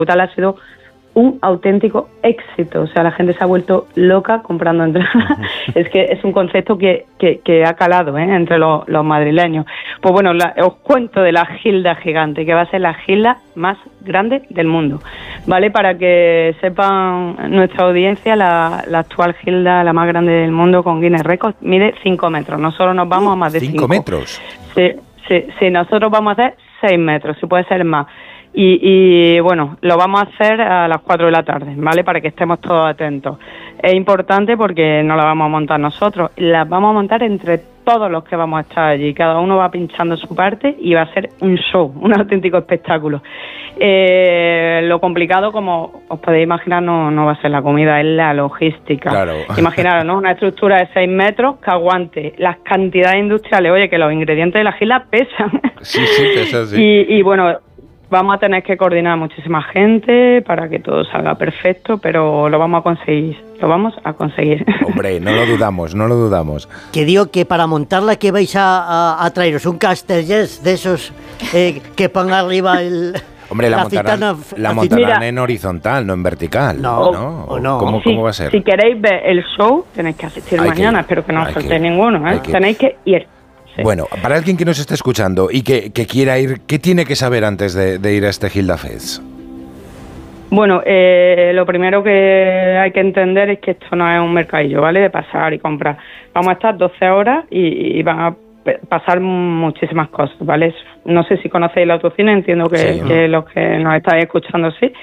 total ha sido un auténtico éxito. O sea, la gente se ha vuelto loca comprando entradas. Es que es un concepto que ha calado entre los madrileños. Pues bueno, os cuento de la Gilda gigante, que va a ser la Gilda más grande del mundo, ¿vale? Para que sepan nuestra audiencia, la actual Gilda, la más grande del mundo con Guinness Records, mide 5 metros. Nosotros nos vamos a más de 5. ¿5 metros? Sí, nosotros vamos a hacer 6 metros, si puede ser más. Y bueno, lo vamos a hacer a las 4 de la tarde, ¿vale? Para que estemos todos atentos. Es importante porque no la vamos a montar nosotros, la vamos a montar entre todos los que vamos a estar allí. Cada uno va pinchando su parte y va a ser un show, un auténtico espectáculo. Lo complicado, como os podéis imaginar, no va a ser la comida, es la logística. Claro. Imaginaros, ¿no? Una estructura de 6 metros que aguante las cantidades industriales. Oye, que los ingredientes de la Gilda pesan. Sí, pesan, sí. Y bueno, vamos a tener que coordinar muchísima gente para que todo salga perfecto, pero lo vamos a conseguir. Hombre, no lo dudamos. Que digo que para montarla, ¿qué vais a traeros? ¿Un Castellers de esos que ponga arriba el...? Hombre, la montarán en horizontal, no en vertical. No. ¿Cómo va a ser? Si queréis ver el show, tenéis que asistir mañana. Espero que no os faltéis ninguno. Tenéis que ir. Sí. Bueno, para alguien que nos esté escuchando y que quiera ir, ¿qué tiene que saber antes de ir a este Gilda Fest? Bueno, lo primero que hay que entender es que esto no es un mercadillo, ¿vale? De pasar y comprar. Vamos a estar 12 horas y van a pasar muchísimas cosas, ¿vale? No sé si conocéis el autocine, entiendo que los que nos estáis escuchando sí.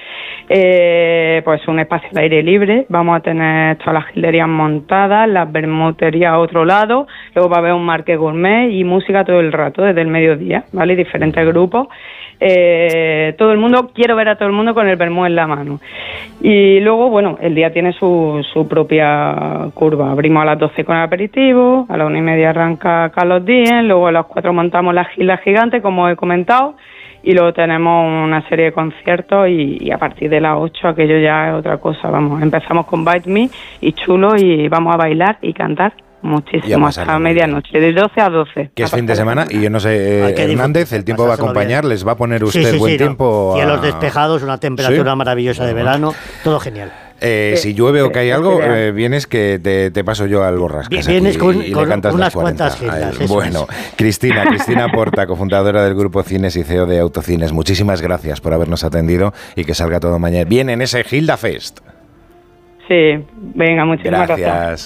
Pues un espacio de aire libre, vamos a tener todas las gilderías montadas, las bermuterías a otro lado, luego va a haber un market gourmet y música todo el rato, desde el mediodía, ¿vale? Diferentes grupos. Todo el mundo, quiero ver a todo el mundo con el vermú en la mano. Y luego, bueno, el día tiene su propia curva. Abrimos a las 12 con el aperitivo, a las 1:30 arranca Carlos Díez, luego a las 4 montamos la Gilda gigante, como he comentado, y luego tenemos una serie de conciertos y a partir de las 8 aquello ya es otra cosa. Vamos, empezamos con Bite Me y Chulo y vamos a bailar y cantar muchísimo, hasta medianoche, de 12 a 12. Que es fin de semana y yo no sé, Hernández, el tiempo va a acompañar, les va a poner usted buen tiempo. Cielos despejados, una temperatura maravillosa de verano, todo genial. Si llueve o que hay algo, vienes que te paso yo al Borrascas. Vienes aquí, con, y le cantas unas las 40. cuantas giras. Bueno, Cristina Porta, cofundadora del Grupo Cines y CEO de Autocines, muchísimas gracias por habernos atendido y que salga todo mañana bien en ese Gilda Fest. Sí, venga, muchísimas gracias.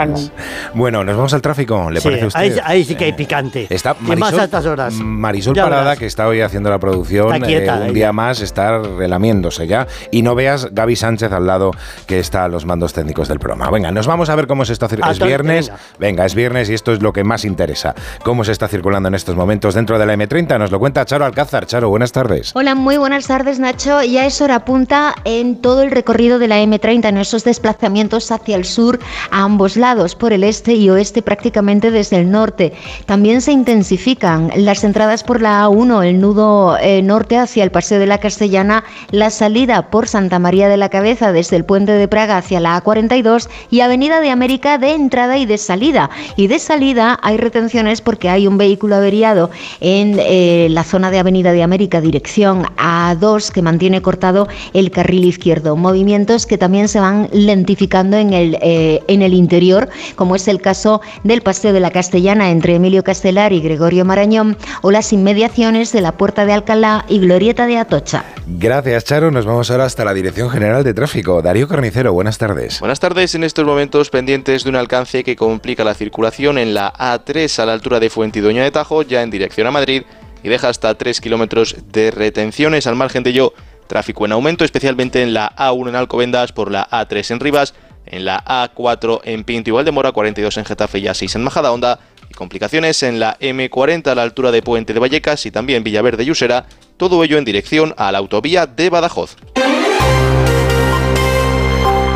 Bueno, nos vamos al tráfico, ¿le parece a usted? Ahí sí que hay picante. Está más altas horas. Marisol Parada, que está hoy haciendo la producción, un día más está relamiéndose ya. Y no veas Gaby Sánchez al lado, que está a los mandos técnicos del programa. Venga, nos vamos a ver cómo se está circulando. Es viernes. Venga, es viernes y esto es lo que más interesa. Cómo se está circulando en estos momentos dentro de la M30. Nos lo cuenta Charo Alcázar. Charo, buenas tardes. Hola, muy buenas tardes, Nacho. Ya es hora punta en todo el recorrido de la M30, en esos desplazamientos hacia el sur a ambos lados, por el este y oeste, prácticamente desde el norte. También se intensifican las entradas por la A1, el nudo norte hacia el Paseo de la Castellana, la salida por Santa María de la Cabeza desde el Puente de Praga hacia la A42 y Avenida de América de entrada y de salida. Y de salida hay retenciones porque hay un vehículo averiado en la zona de Avenida de América, dirección A2, que mantiene cortado el carril izquierdo. Movimientos que también se van lentificando en el interior, como es el caso del Paseo de la Castellana entre Emilio Castelar y Gregorio Marañón, o las inmediaciones de la Puerta de Alcalá y Glorieta de Atocha. Gracias, Charo. Nos vamos ahora hasta la Dirección General de Tráfico. Darío Carnicero, buenas tardes. Buenas tardes. En estos momentos pendientes de un alcance que complica la circulación en la A3 a la altura de Fuentidueña de Tajo, ya en dirección a Madrid, y deja hasta 3 kilómetros de retenciones. Al margen de ello, tráfico en aumento, especialmente en la A1 en Alcobendas, por la A3 en Rivas, en la A4 en Pinto y Valdemora, 42 en Getafe y A6 en Majadahonda, y complicaciones en la M40 a la altura de Puente de Vallecas y también Villaverde y Usera, todo ello en dirección a la autovía de Badajoz.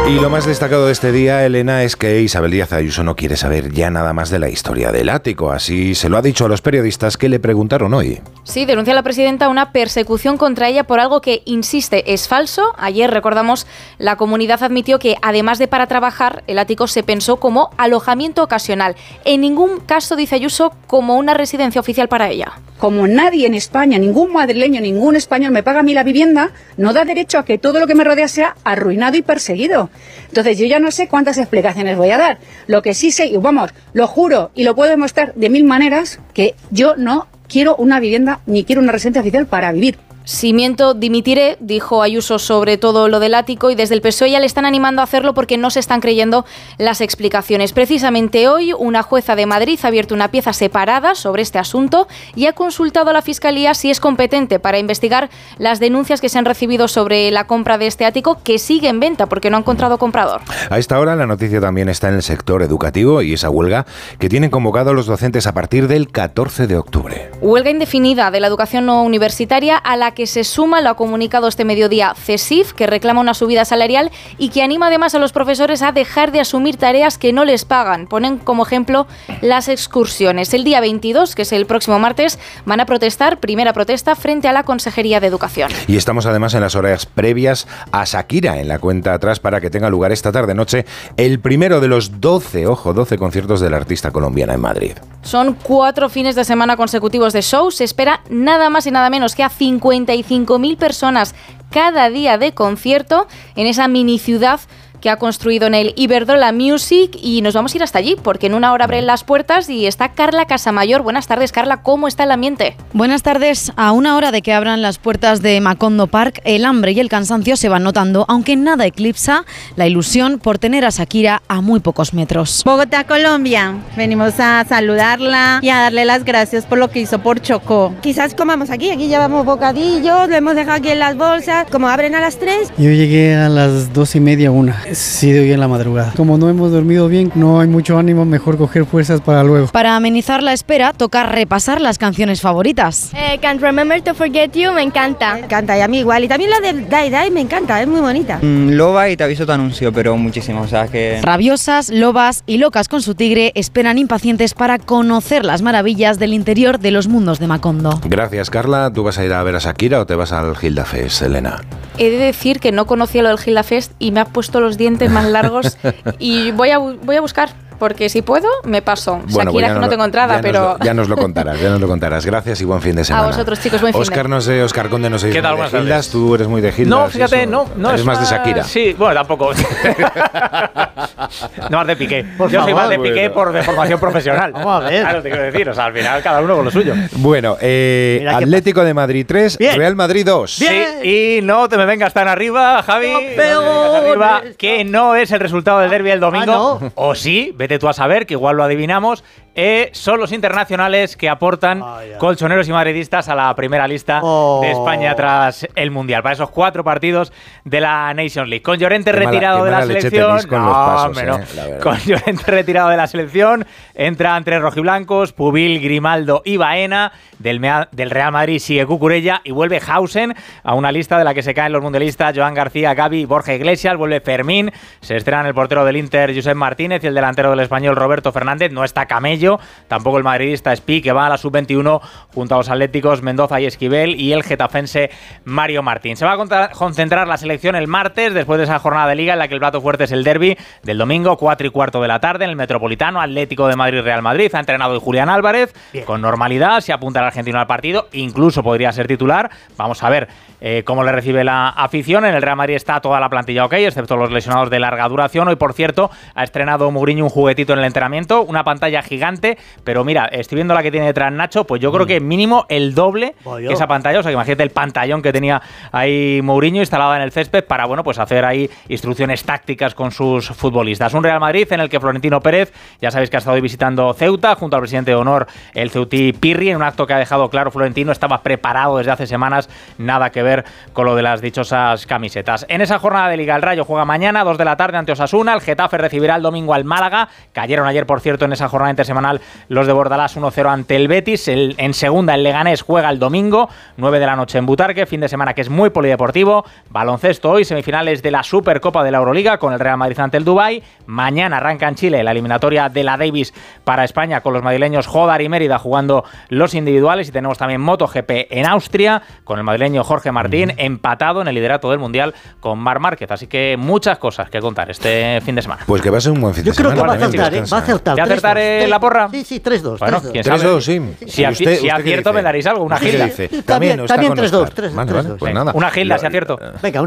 Y lo más destacado de este día, Elena, es que Isabel Díaz Ayuso no quiere saber ya nada más de la historia del ático. Así se lo ha dicho a los periodistas que le preguntaron hoy. Sí, denuncia la presidenta una persecución contra ella por algo que, insiste, es falso. Ayer, recordamos, la comunidad admitió que, además de para trabajar, el ático se pensó como alojamiento ocasional. En ningún caso, dice Ayuso, como una residencia oficial para ella. Como nadie en España, ningún madrileño, ningún español me paga a mí la vivienda, no da derecho a que todo lo que me rodea sea arruinado y perseguido. Entonces yo ya no sé cuántas explicaciones voy a dar. Lo que sí sé, y vamos, lo juro y lo puedo demostrar de 1000 maneras, que yo no quiero una vivienda ni quiero una residencia oficial para vivir. Si miento, dimitiré, dijo Ayuso sobre todo lo del ático, y desde el PSOE ya le están animando a hacerlo porque no se están creyendo las explicaciones. Precisamente hoy, una jueza de Madrid ha abierto una pieza separada sobre este asunto y ha consultado a la Fiscalía si es competente para investigar las denuncias que se han recibido sobre la compra de este ático, que sigue en venta porque no ha encontrado comprador. A esta hora la noticia también está en el sector educativo y esa huelga que tienen convocado los docentes a partir del 14 de octubre. Huelga indefinida de la educación no universitaria a la que se suma, lo ha comunicado este mediodía CESIF, que reclama una subida salarial y que anima además a los profesores a dejar de asumir tareas que no les pagan. Ponen como ejemplo las excursiones. El día 22, que es el próximo martes, van a protestar, primera protesta, frente a la Consejería de Educación. Y estamos además en las horas previas a Shakira, en la cuenta atrás para que tenga lugar esta tarde-noche el primero de los 12 conciertos de la artista colombiana en Madrid. Son 4 fines de semana consecutivos de shows. Se espera nada más y nada menos que a 55.000 personas cada día de concierto en esa mini ciudad que ha construido en el Iberdrola Music, y nos vamos a ir hasta allí porque en una hora abren las puertas y está Carla Casamayor. Buenas tardes, Carla, ¿cómo está el ambiente? Buenas tardes. A una hora de que abran las puertas de Macondo Park, el hambre y el cansancio se van notando, aunque nada eclipsa la ilusión por tener a Shakira a muy pocos metros. Bogotá, Colombia. Venimos a saludarla y a darle las gracias por lo que hizo por Chocó. Quizás comamos aquí llevamos bocadillos, lo hemos dejado aquí en las bolsas, como abren a las 3. Yo llegué a las 2:30, 1. Sí, de hoy en la madrugada. Como no hemos dormido bien, no hay mucho ánimo, mejor coger fuerzas para luego. Para amenizar la espera, toca repasar las canciones favoritas. Can't Remember to Forget You, me encanta. Me encanta, y a mí igual. Y también la de Die Die me encanta, es muy bonita. Loba y Te aviso tu anuncio, pero muchísimo, o sea que... Rabiosas, lobas y locas con su tigre esperan impacientes para conocer las maravillas del interior de los mundos de Macondo. Gracias, Carla. ¿Tú vas a ir a ver a Shakira o te vas al Gilda Fest, Elena? He de decir que no conocía lo del Gilda Fest y me ha puesto los dientes más largos y voy a buscar, porque si puedo, me paso. Bueno, Shakira, que no tengo entrada, pero... Ya nos lo contarás. Gracias y buen fin de semana. A vosotros, chicos, buen fin de. Óscar Conde, no sé ¿Qué tal, de Gildas. ¿Tú eres muy de Gildas? No, fíjate, no eres más de Shakira. Sí, bueno, tampoco. No, más de Piqué. Yo soy más de Piqué de formación profesional. Vamos a ver. Claro, te quiero decir, o sea, al final cada uno con lo suyo. Bueno, Atlético de Madrid 3, Real Madrid 2. Bien. Sí, y no te me vengas tan arriba, Javi. Arriba, que no es el resultado del derbi del domingo. No. O sí, vete tú a saber, que igual lo adivinamos. Son los internacionales que aportan colchoneros y madridistas a la primera lista de España tras el Mundial, para esos 4 partidos de la Nations League. Con Llorente retirado de la selección. Con Llorente retirado de la selección, entran 3 rojiblancos, Pubil, Grimaldo y Baena. Del Real Madrid sigue Cucurella y vuelve Hausen a una lista de la que se caen los mundialistas Joan García, Gavi, Borja Iglesias. Vuelve Fermín, se estrenan el portero del Inter Josep Martínez y el delantero del Español Roberto Fernández. No está Camello, tampoco el madridista Espi, que va a la sub-21 junto a los atléticos Mendoza y Esquivel, y el getafense Mario Martín. Se va a concentrar la selección el martes, después de esa jornada de Liga en la que el plato fuerte es el derbi del domingo, 4:15 de la tarde, en el Metropolitano. Atlético de Madrid, Real Madrid. Ha entrenado hoy Julián Álvarez. Bien. Con normalidad, se apunta el argentino al partido, incluso podría ser titular. Vamos a ver cómo le recibe la afición. En el Real Madrid está toda la plantilla ok, excepto los lesionados de larga duración. Hoy, por cierto, ha estrenado Mourinho un juguetito en el entrenamiento, una pantalla gigante, pero mira, estoy viendo la que tiene detrás Nacho, pues yo creo que mínimo el doble que esa pantalla. O sea, que imagínate el pantallón que tenía ahí Mourinho instalado en el césped para, bueno, pues hacer ahí instrucciones tácticas con sus futbolistas. Un Real Madrid en el que Florentino Pérez, ya sabéis que ha estado hoy visitando Ceuta junto al presidente de honor, el ceutí Pirri, en un acto que ha dejado claro Florentino, estaba preparado desde hace semanas, nada que ver con lo de las dichosas camisetas. En esa jornada de Liga, el Rayo juega mañana 2 de la tarde ante Osasuna, el Getafe recibirá el domingo al Málaga Cayeron ayer, por cierto, en esa jornada intersemanal los de Bordalás 1-0 ante el Betis. En segunda, el Leganés juega el domingo, 9 de la noche en Butarque, fin de semana que es muy polideportivo. Baloncesto hoy, semifinales de la Supercopa de la Euroliga con el Real Madrid ante el Dubái. Mañana arranca en Chile la eliminatoria de la Davis para España con los madrileños Jodar y Mérida jugando los individuales, y tenemos también MotoGP en Austria con el madrileño Jorge Martín empatado en el liderato del Mundial con Marc Márquez. Así que muchas cosas que contar este fin de semana. Pues que va a ser un buen fin de semana. Yo creo que va a acertar, va a acertar. ¿Ya acertaré la porra? Sí, 3-2. Bueno, quién sabe. 3-2, sí. Si acierto me daréis algo, una gilda. También 3-2. Vale, pues nada. Una gilda, si acierto. Venga,